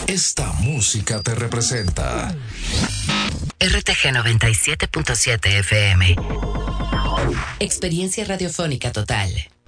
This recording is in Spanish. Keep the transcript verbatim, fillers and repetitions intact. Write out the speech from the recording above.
Esta música te representa. R T G noventa y siete punto siete F M. Experiencia radiofónica total.